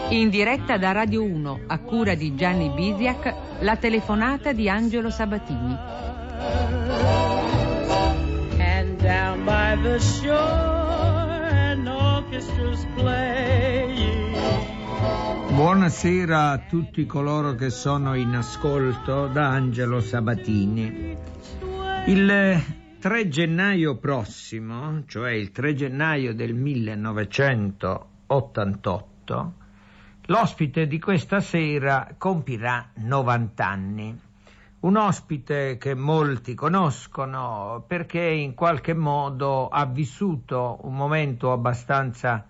In diretta da Radio 1, a cura di Gianni Bisiak, la telefonata di Angelo Sabatini. And down by the shore an orchestra's playing. Buonasera a tutti coloro che sono in ascolto da Angelo Sabatini. Il 3 gennaio prossimo, cioè il 3 gennaio del 1988, l'ospite di questa sera compirà 90 anni. Un ospite che molti conoscono perché in qualche modo ha vissuto un momento abbastanza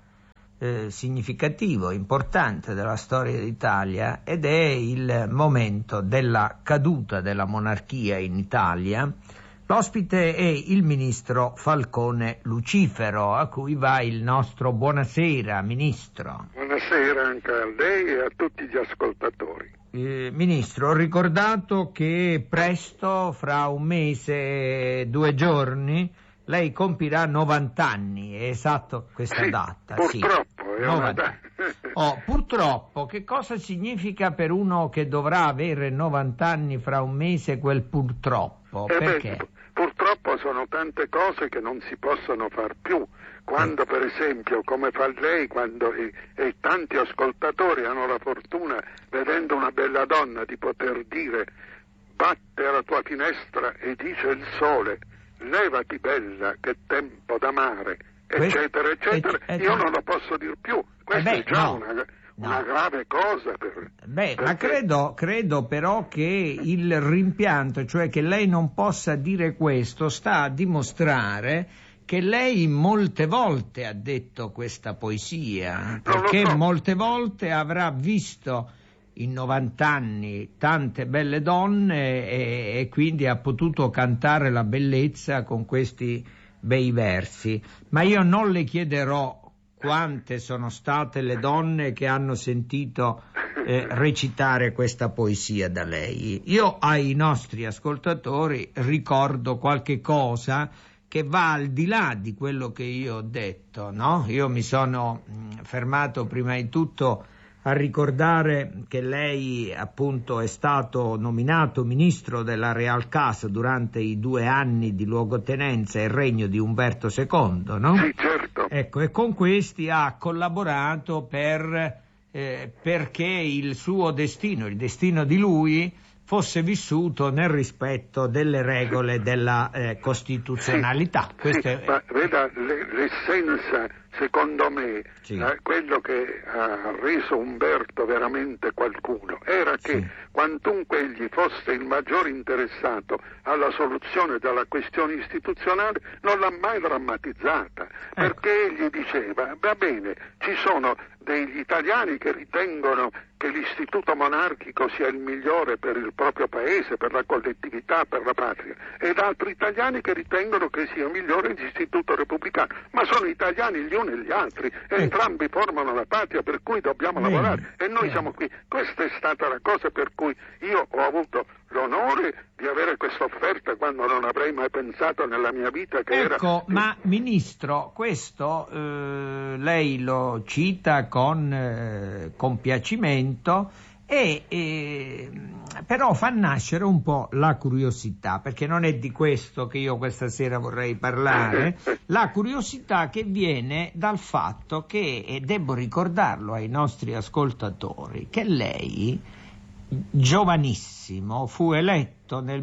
significativo, importante della storia d'Italia, ed è il momento della caduta della monarchia in Italia. L'ospite è il ministro Falcone Lucifero, a cui va il nostro buonasera, ministro. Buonasera anche a lei e a tutti gli ascoltatori. Ministro, ho ricordato che presto, fra un mese e 2 giorni, lei compirà 90 anni, è esatto questa data? Purtroppo, sì. È una data. Purtroppo, che cosa significa per uno che dovrà avere 90 anni fra un mese quel purtroppo? Perché? Purtroppo sono tante cose che non si possono far più. Quando per esempio, come fa lei, quando e tanti ascoltatori hanno la fortuna, vedendo una bella donna, di poter dire: batte alla tua finestra e dice il sole, levati bella, che tempo d'amare, eccetera, eccetera, io non lo posso dir più. Questa è già una grave cosa. Ma credo però che il rimpianto, cioè che lei non possa dire questo, sta a dimostrare che lei molte volte ha detto questa poesia, perché molte volte avrà visto in 90 anni tante belle donne e quindi ha potuto cantare la bellezza con questi bei versi. Ma io non le chiederò quante sono state le donne che hanno sentito recitare questa poesia da lei. Io ai nostri ascoltatori ricordo qualche cosa che va al di là di quello che io ho detto, no? Io mi sono fermato prima di tutto a ricordare che lei appunto è stato nominato ministro della Real Casa durante i 2 anni di luogotenenza e regno di Umberto II, no? Sì, certo. Ecco, e con questi ha collaborato perché il suo destino, il destino di lui, fosse vissuto nel rispetto delle regole della costituzionalità. Ma veda, l'essenza, secondo me, quello che ha reso Umberto veramente qualcuno, era che quantunque egli fosse il maggior interessato alla soluzione della questione istituzionale, non l'ha mai drammatizzata, perché egli diceva: va bene, ci sono degli italiani che ritengono che l'istituto monarchico sia il migliore per il proprio paese, per la collettività, per la patria, ed altri italiani che ritengono che sia migliore l'istituto repubblicano, ma sono italiani gli uni e gli altri, entrambi formano la patria, per cui dobbiamo lavorare, e noi siamo qui. Questa è stata la cosa per cui io ho avuto l'onore di avere questa offerta quando non avrei mai pensato nella mia vita che era... Ma ministro, questo lei lo cita con compiacimento e però fa nascere un po' la curiosità, perché non è di questo che io questa sera vorrei parlare, la curiosità che viene dal fatto che, e devo ricordarlo ai nostri ascoltatori, che lei, giovanissimo, fu eletto nel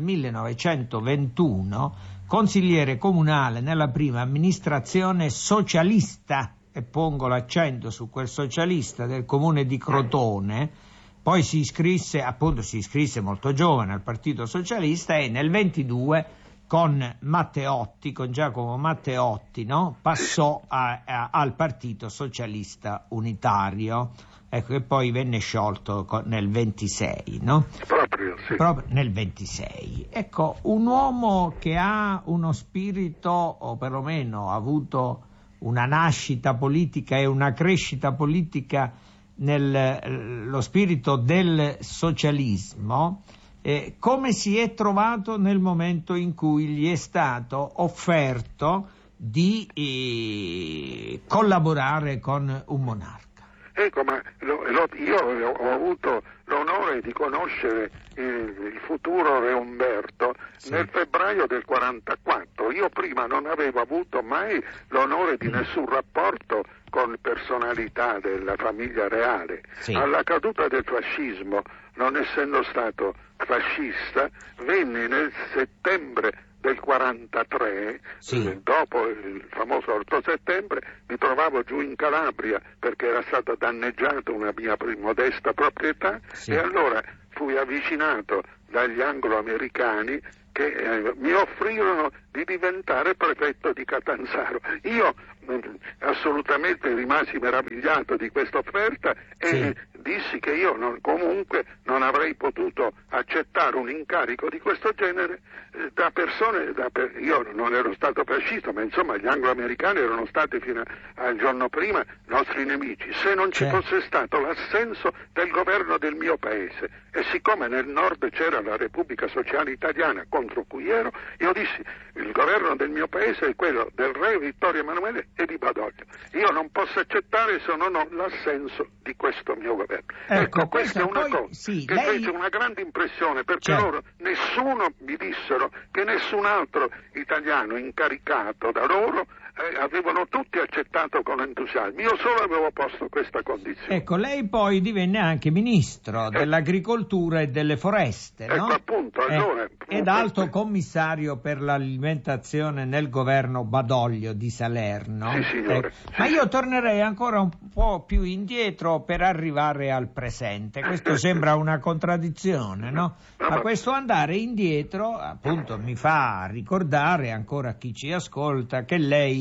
1921 consigliere comunale nella prima amministrazione socialista, e pongo l'accento su quel socialista, del comune di Crotone. Poi si iscrisse molto giovane al Partito Socialista e nel 22 con Giacomo Matteotti, no? Passò al Partito Socialista Unitario. Ecco, che poi venne sciolto nel 26, no? Proprio nel 26. Ecco, un uomo che ha uno spirito, o perlomeno ha avuto una nascita politica e una crescita politica nello spirito del socialismo, come si è trovato nel momento in cui gli è stato offerto di collaborare con un monarca? Ecco, ma io ho avuto l'onore di conoscere il futuro Re Umberto nel febbraio del 44. Io prima non avevo avuto mai l'onore di nessun rapporto con personalità della famiglia reale. Alla caduta del fascismo, non essendo stato fascista, venni nel settembre del 43, dopo il famoso 8 settembre, mi trovavo giù in Calabria perché era stata danneggiata una mia modesta proprietà e allora fui avvicinato dagli anglo-americani che mi offrirono di diventare prefetto di Catanzaro. Io assolutamente rimasi meravigliato di questa offerta e dissi che io comunque non avrei potuto accettare un incarico di questo genere da persone, io non ero stato fascista, ma insomma gli anglo-americani erano stati fino al giorno prima nostri nemici, se non ci fosse stato l'assenso del governo del mio paese, e siccome nel nord c'era la Repubblica Sociale Italiana contro cui ero, io dissi il governo del mio paese è quello del re Vittorio Emanuele e di Badoglio, io non posso accettare se non ho l'assenso di questo mio governo. Ecco, questa è una cosa che fece una grande impressione, perché loro, nessuno, mi dissero che nessun altro italiano incaricato da loro avevano tutti accettato con entusiasmo, io solo avevo posto questa condizione. Ecco, lei poi divenne anche ministro dell'agricoltura e delle foreste, no? Ecco, appunto, allora, ed alto commissario per l'alimentazione nel governo Badoglio di Salerno. Sì, signore. Ma io tornerei ancora un po' più indietro per arrivare al presente. Questo sembra una contraddizione, no? Ma questo andare indietro, appunto, mi fa ricordare ancora a chi ci ascolta che lei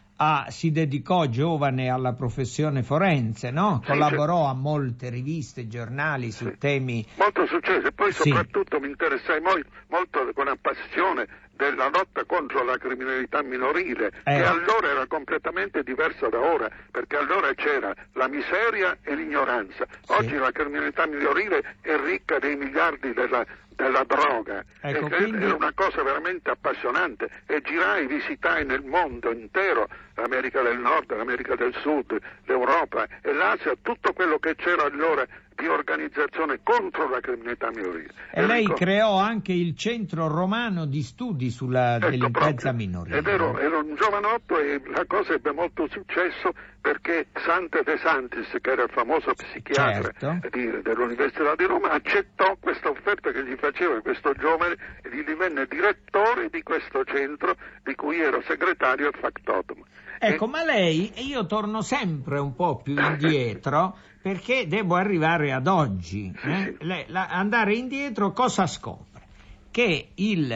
si dedicò giovane alla professione forense, no? Collaborò a molte riviste, giornali su temi... Molto successo, e poi soprattutto mi interessai molto con la passione della lotta contro la criminalità minorile, che allora era completamente diversa da ora, perché allora c'era la miseria e l'ignoranza. Oggi la criminalità minorile è ricca dei miliardi della droga, ecco, è una cosa veramente appassionante, e girai, visitai nel mondo intero l'America del Nord, l'America del Sud, l'Europa e l'Asia, tutto quello che c'era allora di organizzazione contro la criminalità minorile. E lei creò anche il Centro Romano di Studi sulla delinquenza minorile. Ed ero un giovanotto e la cosa ebbe molto successo perché Sante De Santis, che era il famoso psichiatra dell'Università di Roma, accettò questa offerta che gli faceva questo giovane e gli divenne direttore di questo centro, di cui ero segretario e factotum. Ecco, ma lei, e io torno sempre un po' più indietro, perché devo arrivare ad oggi. Andare indietro cosa scopre? Che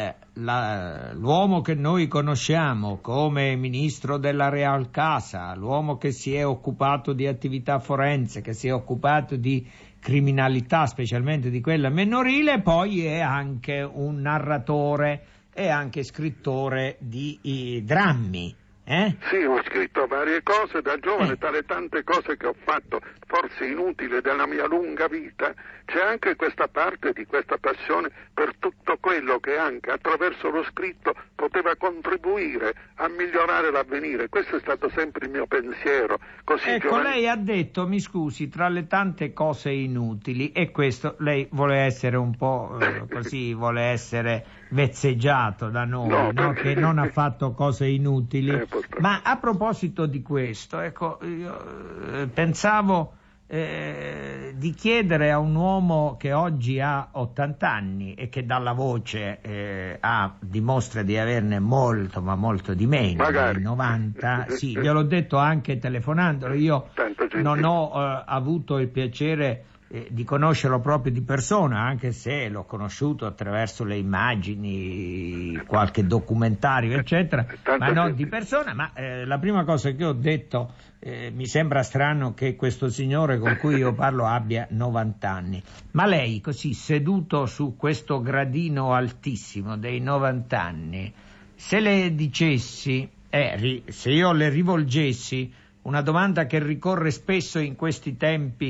l'uomo che noi conosciamo come ministro della Real Casa, l'uomo che si è occupato di attività forense, che si è occupato di criminalità, specialmente di quella minorile, poi è anche un narratore e anche scrittore di drammi. Sì, ho scritto varie cose da giovane, tra le tante cose che ho fatto, forse inutili della mia lunga vita, c'è anche questa parte di questa passione per tutto quello che anche attraverso lo scritto poteva contribuire a migliorare l'avvenire. Questo è stato sempre il mio pensiero. Lei ha detto, mi scusi, tra le tante cose inutili, e questo lei vuole essere un po' così, vuole essere vezzeggiato da noi, no? Che non ha fatto cose inutili. Ma a proposito di questo, ecco, io pensavo di chiedere a un uomo che oggi ha 80 anni e che dalla voce dimostra di averne molto, ma molto di meno, magari 90, sì, gliel'ho detto anche telefonandolo, io non ho avuto il piacere di conoscerlo proprio di persona, anche se l'ho conosciuto attraverso le immagini, qualche documentario eccetera, ma non di persona. Ma la prima cosa che ho detto, mi sembra strano che questo signore con cui io parlo abbia 90 anni, ma lei così seduto su questo gradino altissimo dei 90 anni, se le dicessi, se io le rivolgessi una domanda che ricorre spesso in questi tempi,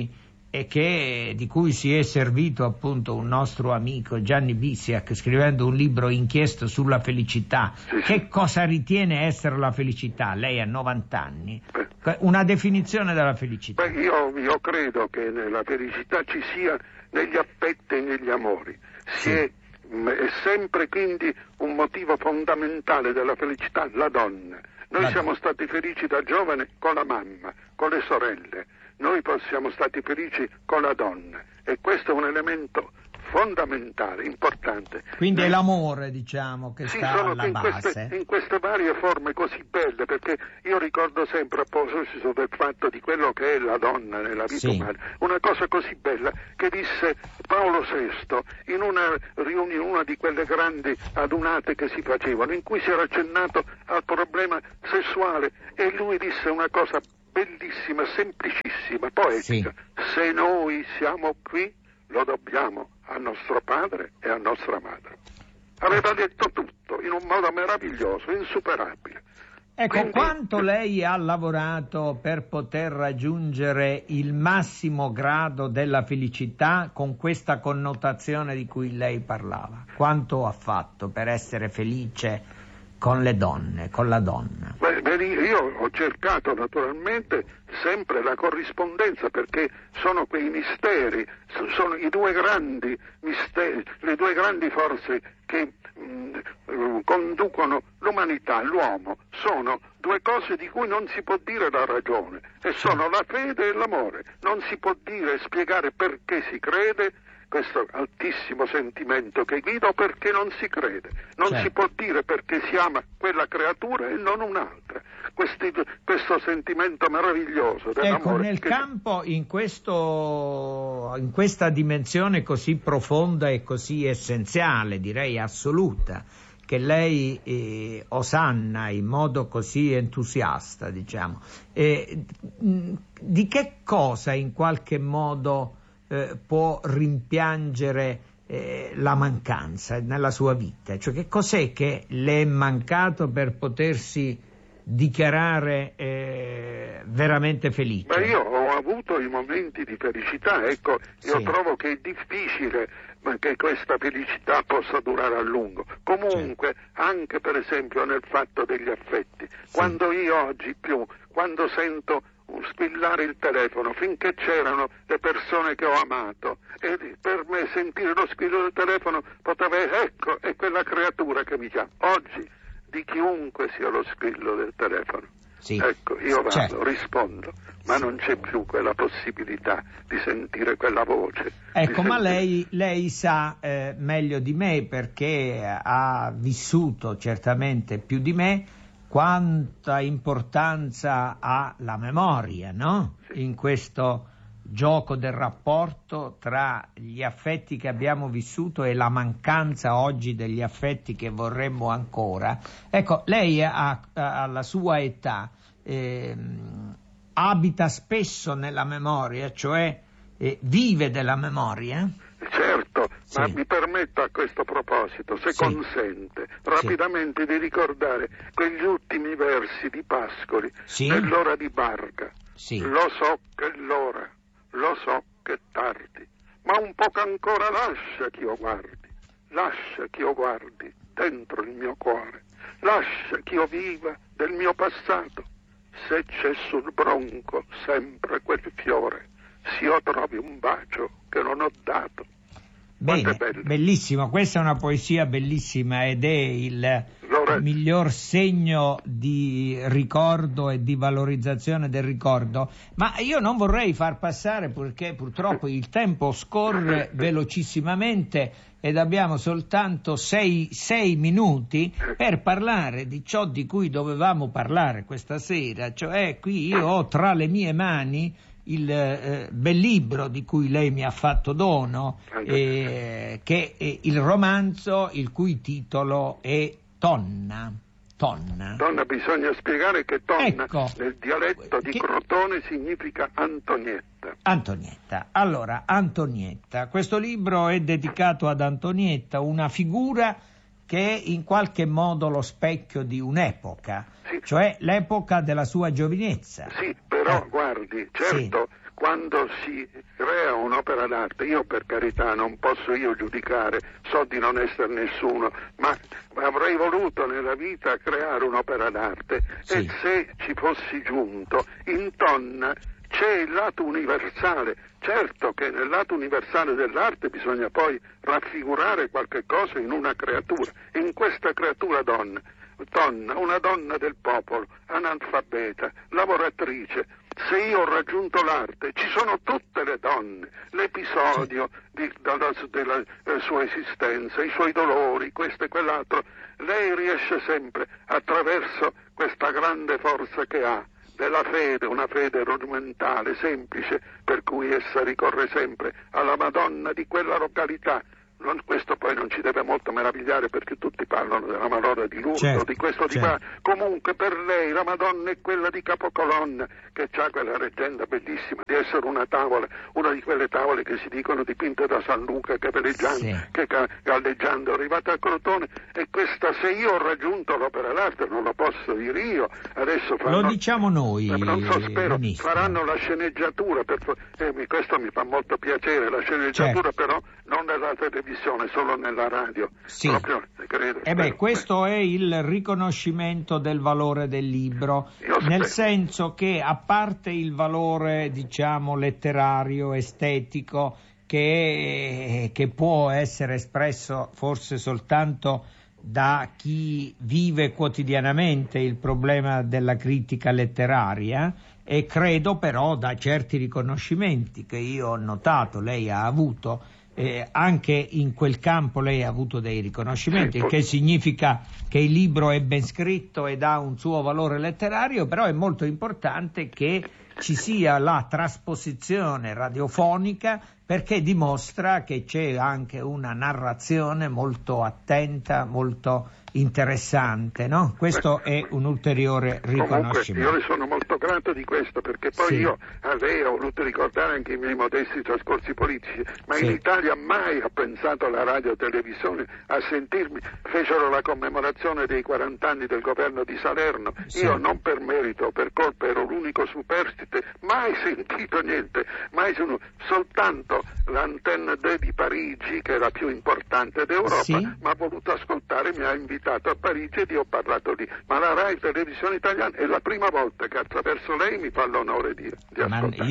e di cui si è servito appunto un nostro amico Gianni Bisiak scrivendo un libro inchiesta sulla felicità. Che cosa ritiene essere la felicità? Lei ha 90 anni. Una definizione della felicità. Io credo che la felicità ci sia negli affetti e negli amori. È sempre quindi un motivo fondamentale della felicità la donna. Noi siamo stati felici da giovane con la mamma, con le sorelle. Noi siamo stati felici con la donna e questo è un elemento fondamentale, importante. Quindi è l'amore, diciamo, che sta alla base. In queste varie forme così belle, perché io ricordo sempre a proposito del fatto di quello che è la donna nella vita umana, una cosa così bella che disse Paolo VI in una riunione, una di quelle grandi adunate che si facevano, in cui si era accennato al problema sessuale e lui disse una cosa bellissima, semplicissima, poetica. Se noi siamo qui lo dobbiamo a nostro padre e a nostra madre. Aveva detto tutto in un modo meraviglioso, insuperabile. Ecco, Quindi, quanto lei ha lavorato per poter raggiungere il massimo grado della felicità con questa connotazione di cui lei parlava? Quanto ha fatto per essere felice con le donne, con la donna? Io ho cercato naturalmente sempre la corrispondenza, perché sono quei misteri, sono i due grandi misteri, le due grandi forze che conducono l'umanità, l'uomo, sono due cose di cui non si può dire la ragione, e sono la fede e l'amore. Non si può dire e spiegare perché si crede, questo altissimo sentimento che guida, perché non si crede. Non si può dire perché si ama quella creatura e non un'altra. Questo sentimento meraviglioso dell'amore. Ecco, nel campo, in questa dimensione così profonda e così essenziale, direi assoluta, che lei osanna in modo così entusiasta, diciamo, di che cosa in qualche modo può rimpiangere la mancanza nella sua vita? Cioè, che cos'è che le è mancato per potersi dichiarare veramente felice? Ma io ho avuto i momenti di felicità, ecco, io trovo che è difficile che questa felicità possa durare a lungo. Comunque, anche per esempio nel fatto degli affetti, quando io oggi quando sento squillare il telefono, finché c'erano le persone che ho amato, e per me sentire lo squillo del telefono poteva ecco, è quella creatura che mi chiama. Oggi di chiunque sia lo squillo del telefono, ecco, io vado, rispondo, ma non c'è più quella possibilità di sentire quella voce. Ecco, ma lei sa meglio di me, perché ha vissuto certamente più di me, quanta importanza ha la memoria, no? In questo gioco del rapporto tra gli affetti che abbiamo vissuto e la mancanza oggi degli affetti che vorremmo ancora. Ecco, lei alla sua età abita spesso nella memoria, cioè vive della memoria? Certo, ma mi permetto a questo proposito, se consente, rapidamente di ricordare quegli ultimi versi di Pascoli nell'ora di Barga. Lo so che è l'ora, lo so che è tardi, ma un poco ancora lascia che io guardi dentro il mio cuore, lascia che io viva del mio passato. Se c'è sul bronco sempre quel fiore, se io trovi un bacio che non ho dato. Bene, bellissimo, questa è una poesia bellissima ed è il miglior segno di ricordo e di valorizzazione del ricordo, ma io non vorrei far passare, perché purtroppo il tempo scorre velocissimamente ed abbiamo soltanto 6 minuti per parlare di ciò di cui dovevamo parlare questa sera, cioè qui io ho tra le mie mani il bel libro di cui lei mi ha fatto dono, che è il romanzo il cui titolo è Tonna. Donna, bisogna spiegare che Tonna nel dialetto di Crotone significa Antonietta. Allora, Antonietta, questo libro è dedicato ad Antonietta, una figura che è in qualche modo lo specchio di un'epoca, cioè l'epoca della sua giovinezza. Sì, però guardi, certo, quando si crea un'opera d'arte, io per carità non posso io giudicare, so di non essere nessuno, ma avrei voluto nella vita creare un'opera d'arte, sì. E se ci fossi giunto, in Tonna c'è il lato universale. Certo che nel lato universale dell'arte bisogna poi raffigurare qualche cosa in una creatura, in questa creatura donna, una donna del popolo, analfabeta, lavoratrice. Se io ho raggiunto l'arte, ci sono tutte le donne, l'episodio della sua esistenza, i suoi dolori, questo e quell'altro. Lei riesce sempre, attraverso questa grande forza che ha, della fede, una fede rudimentale, semplice, per cui essa ricorre sempre alla Madonna di quella località. Questo poi non ci deve molto meravigliare, perché tutti parlano della Madonna di Lourdes, certo, di questo di qua. Comunque per lei la Madonna è quella di Capocolonna, che ha quella leggenda bellissima di essere una tavola, una di quelle tavole che si dicono dipinte da San Luca, che veleggiando, che galleggiando è arrivata a Crotone. E questa, se io ho raggiunto l'opera d'arte, non lo posso dire io, adesso lo diciamo noi, non so, spero faranno la sceneggiatura, questo mi fa molto piacere, la sceneggiatura, certo. Però non nella televisione, solo nella radio. Sì. Proprio, credo, questo è il riconoscimento del valore del libro, nel senso che, a parte il valore, diciamo, letterario, estetico, che può essere espresso forse soltanto da chi vive quotidianamente il problema della critica letteraria, e credo però da certi riconoscimenti che io ho notato lei ha avuto, anche in quel campo lei ha avuto dei riconoscimenti, il che significa che il libro è ben scritto ed ha un suo valore letterario, però è molto importante che ci sia la trasposizione radiofonica, perché dimostra che c'è anche una narrazione molto attenta, molto interessante, no? Questo è un ulteriore riconoscimento. Comunque, io le sono molto grato di questo, perché poi io avrei voluto ricordare anche i miei modesti trascorsi politici, ma in Italia mai ha pensato la radio televisione a sentirmi. Fecero la commemorazione dei 40 anni del governo di Salerno, io non per merito o per colpa ero l'unico superstite, mai sentito niente, soltanto l'antenna 2 di Parigi, che è la più importante d'Europa, ma ha voluto ascoltare, mi ha invitato a Parigi ed io ho parlato lì, ma la Rai Televisione Italiana è la prima volta che attraverso lei mi fa l'onore di ascoltare.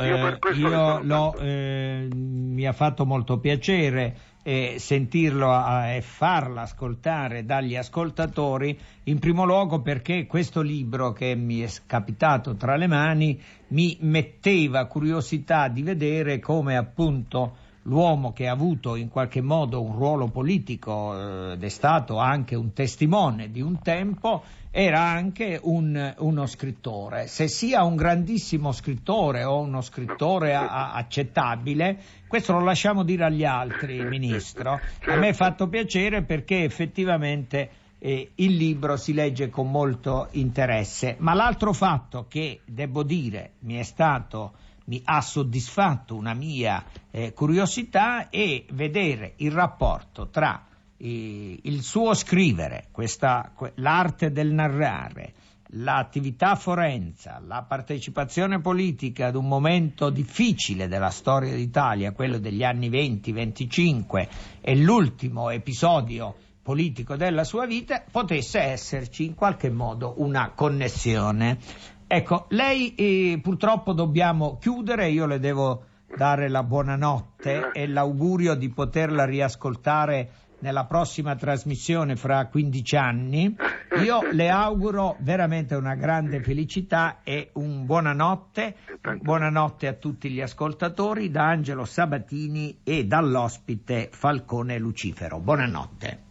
Mi ha fatto molto piacere sentirlo e farla ascoltare dagli ascoltatori, in primo luogo perché questo libro che mi è capitato tra le mani mi metteva curiosità di vedere come appunto l'uomo che ha avuto in qualche modo un ruolo politico ed è stato anche un testimone di un tempo, era anche uno scrittore. Se sia un grandissimo scrittore o uno scrittore accettabile, questo lo lasciamo dire agli altri, Ministro. A me è fatto piacere perché effettivamente il libro si legge con molto interesse. Ma l'altro fatto che, devo dire, mi ha soddisfatto una mia curiosità è vedere il rapporto tra il suo scrivere, l'arte del narrare, l'attività forense, la partecipazione politica ad un momento difficile della storia d'Italia, quello degli anni 20-25, e l'ultimo episodio politico della sua vita, potesse esserci in qualche modo una connessione. Ecco, lei purtroppo dobbiamo chiudere, io le devo dare la buonanotte e l'augurio di poterla riascoltare nella prossima trasmissione fra 15 anni. Io le auguro veramente una grande felicità e un buonanotte a tutti gli ascoltatori da Angelo Sabatini e dall'ospite Falcone Lucifero. Buonanotte.